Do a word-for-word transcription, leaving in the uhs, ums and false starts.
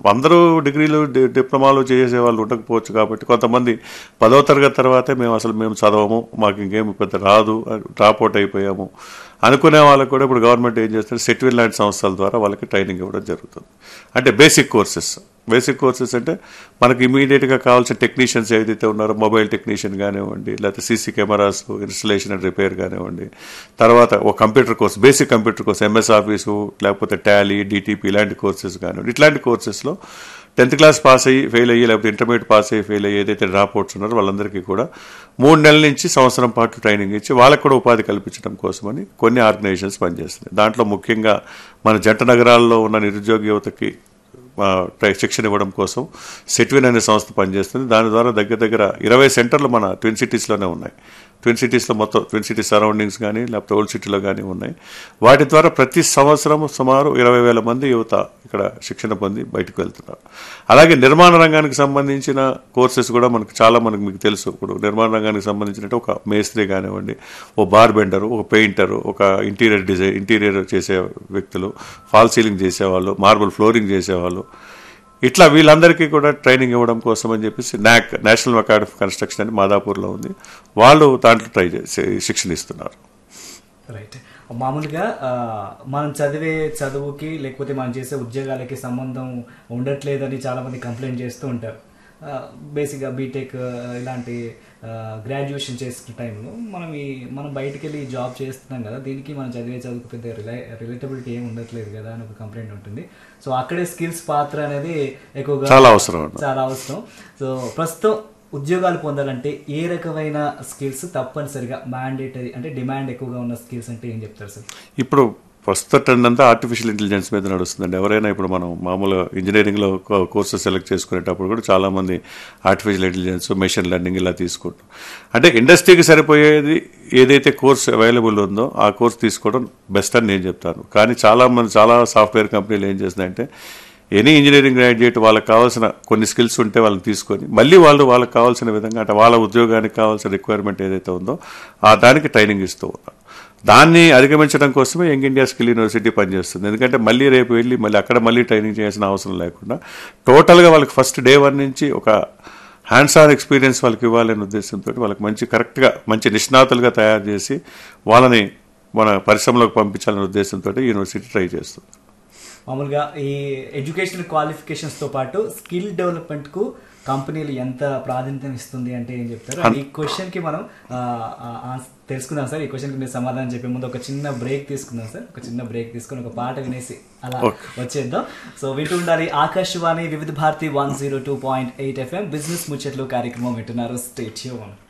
అందరూ డిగ్రీలు డిప్లొమాలు చేసే వాళ్ళు ఉండకపోవచ్చు కాబట్టి కొంతమంది పదవ తరగతి తర్వాతే మేము అసలు మేము చదవము, మాకు ఇంకేమి పెద్ద రాదు, డ్రాప్ అవుట్ అయిపోయాము అనుకునే వాళ్ళకి కూడా ఇప్పుడు గవర్నమెంట్ ఏం చేస్తారు, సెట్విల్ లాంటి సంస్థల ద్వారా వాళ్ళకి ట్రైనింగ్ ఇవ్వడం జరుగుతుంది. అంటే బేసిక్ కోర్సెస్ బేసిక్ కోర్సెస్ అంటే మనకి ఇమీడియట్గా కావాల్సిన టెక్నీషియన్స్ ఏదైతే ఉన్నారో, మొబైల్ టెక్నీషియన్ కానివ్వండి, లేకపోతే CC cameras installation and repair కానివ్వండి, తర్వాత ఒక computer course, basic computer course, MS office, లేకపోతే టాలీ, డిటిపి ఇలాంటి కోర్సెస్ కానివ్వండి. ఇట్లాంటి కోర్సెస్లో టెన్త్ క్లాస్ పాస్ అయ్యి ఫెయిల్ అయ్యి, లేకపోతే ఇంటర్మీడియట్ పాస్ అయ్యి ఫెయిల్ అయ్యి ఏదైతే డ్రాప్ అవుట్స్ ఉన్నారో వాళ్ళందరికీ కూడా మూడు నెలల నుంచి సంవత్సరం పాటు ట్రైనింగ్ ఇచ్చి వాళ్ళకు కూడా ఉపాధి కల్పించడం కోసమని కొన్ని ఆర్గనైజేషన్స్ పనిచేస్తున్నాయి. దాంట్లో ముఖ్యంగా మన జంట నగరాల్లో ఉన్న నిరుద్యోగ యువతకి శిక్షణ ఇవ్వడం కోసం సెట్విన్ అనే సంస్థ పనిచేస్తుంది. దాని ద్వారా దగ్గర దగ్గర ఇరవై సెంటర్లు మన ట్విన్ సిటీస్లోనే ఉన్నాయి. ట్విన్ సిటీస్లో మొత్తం ట్విన్ సిటీ సరౌండింగ్స్ కానీ లేకపోతే ఓల్డ్ సిటీలో కానీ ఉన్నాయి. వాటి ద్వారా ప్రతి సంవత్సరం సుమారు ఇరవై వేల మంది యువత ఇక్కడ శిక్షణ పొంది బయటకు వెళ్తున్నారు. అలాగే నిర్మాణ రంగానికి సంబంధించిన కోర్సెస్ కూడా మనకు చాలా మనకు మీకు తెలుసు. ఇప్పుడు నిర్మాణ రంగానికి సంబంధించినట్టు ఒక మేస్త్రి కానివ్వండి, ఓ బార్ బెండరు, ఒక పెయింటరు, ఒక ఇంటీరియర్ డిజైన్ ఇంటీరియర్ చేసే వ్యక్తులు, ఫాల్ సీలింగ్ చేసేవాళ్ళు, మార్బుల్ ఫ్లోరింగ్ చేసేవాళ్ళు, ఇట్లా వీళ్ళందరికీ కూడా ట్రైనింగ్ ఇవ్వడం కోసం అని చెప్పేసి నాక్ నేషనల్ అకాడమీ ఆఫ్ కన్స్ట్రక్షన్ అని మాదాపూర్లో ఉంది. వాళ్ళు దాంట్లో ట్రై చేసి శిక్షణ ఇస్తున్నారు. రైట్. మామూలుగా మనం చదివే చదువుకి లేకపోతే మనం చేసే ఉద్యోగాలకి సంబంధం ఉండట్లేదని చాలామంది కంప్లైంట్ చేస్తూ ఉంటారు. బేసిక్గా బీటెక్ ఇలాంటి గ్రాడ్యుయేషన్ చేస్తున్న టైంలో మనం ఈ మనం బయటికి వెళ్ళి జాబ్ చేస్తున్నాం కదా, దీనికి మనం చదివే చదువుకు పెద్ద రిలై రిలేటబిలిటీ ఏమి ఉండట్లేదు కదా అని ఒక కంప్లైంట్ ఉంటుంది. సో అక్కడే స్కిల్స్ పాత్ర అనేది ఎక్కువగా చాలా అవసరం చాలా అవసరం సో ప్రస్తుతం ఉద్యోగాలు పొందాలంటే ఏ రకమైన స్కిల్స్ తప్పనిసరిగా మ్యాండేటరీ అంటే డిమాండ్ ఎక్కువగా ఉన్న స్కిల్స్ అంటే ఏం చెప్తారు సార్? ఇప్పుడు ప్రస్తుత ట్రెండ్ అంతా ఆర్టిఫిషియల్ ఇంటెలిజెన్స్ మీద నడుస్తుందండి. ఎవరైనా ఇప్పుడు మనం మామూలు ఇంజనీరింగ్లో కోర్సెస్ సెలెక్ట్ చేసుకునేటప్పుడు కూడా చాలామంది ఆర్టిఫిషియల్ ఇంటెలిజెన్స్, మెషిన్ లెర్నింగ్ ఇలా తీసుకుంటారు. అంటే ఇండస్ట్రీకి సరిపోయేది ఏదైతే కోర్స్ అవైలబుల్ ఉందో ఆ కోర్స్ తీసుకోవడం బెస్ట్ అని నేను చెప్తాను. కానీ చాలామంది చాలా సాఫ్ట్వేర్ కంపెనీలు ఏం చేస్తున్నాయంటే ఎనీ ఇంజనీరింగ్ గ్రాడ్యుయేట్ వాళ్ళకి కావాల్సిన కొన్ని స్కిల్స్ ఉంటే వాళ్ళని తీసుకొని మళ్ళీ వాళ్ళు వాళ్ళకి కావాల్సిన విధంగా అంటే వాళ్ళ ఉద్యోగానికి కావాల్సిన రిక్వైర్మెంట్ ఏదైతే ఉందో ఆ దానికి ట్రైనింగ్ ఇస్తూ ఉన్నారు. దాన్ని అధిగమించడం కోసమే యంగ్ ఇండియా స్కిల్ యూనివర్సిటీ పనిచేస్తుంది. ఎందుకంటే మళ్ళీ రేపు వెళ్ళి మళ్ళీ అక్కడ మళ్ళీ ట్రైనింగ్ చేయాల్సిన అవసరం లేకుండా టోటల్గా వాళ్ళకి ఫస్ట్ డే వన్ నుంచి ఒక హ్యాండ్స్ ఆన్ ఎక్స్పీరియన్స్ వాళ్ళకి ఇవ్వాలనే ఉద్దేశంతో వాళ్ళకి మంచి కరెక్ట్గా మంచి నిష్ణాతులుగా తయారు చేసి వాళ్ళని మన పరిశ్రమలోకి పంపించాలనే ఉద్దేశంతో యూనివర్సిటీ ట్రై చేస్తుంది. మామూలుగా ఈ ఎడ్యుకేషనల్ క్వాలిఫికేషన్స్తో పాటు స్కిల్ డెవలప్మెంట్కు కంపెనీలు ఎంత ప్రాధాన్యత ఇస్తుంది అంటే ఏం చెప్తారు? ఈ క్వశ్చన్కి మనం తెలుసుకుందాం సార్. ఈ క్వశ్చన్కి మీరు సమాధానం చెప్పే ముందు ఒక చిన్న బ్రేక్ తీసుకుందాం సార్. ఒక చిన్న బ్రేక్ తీసుకుని ఒక పాట వినేసి అలా వచ్చేద్దాం. సో వింటూ ఉండాలి ఆకాశవాణి వివిధ Bharati one zero two point eight FM business ముచ్చట్లు కార్యక్రమం వింటున్నారు. Stay tune.